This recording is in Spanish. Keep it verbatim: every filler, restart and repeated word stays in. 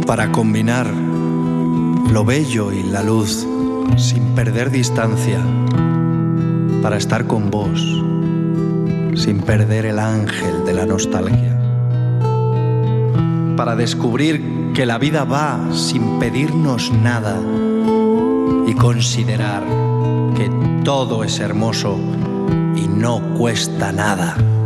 para combinar lo bello y la luz sin perder distancia, para estar con vos sin perder el ángel de la nostalgia, para descubrir que la vida va sin pedirnos nada y considerar que todo es hermoso y no cuesta nada.